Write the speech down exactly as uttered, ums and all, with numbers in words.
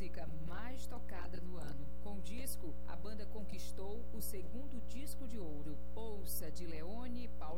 eletrônica mais tocada no ano. Com o disco, a banda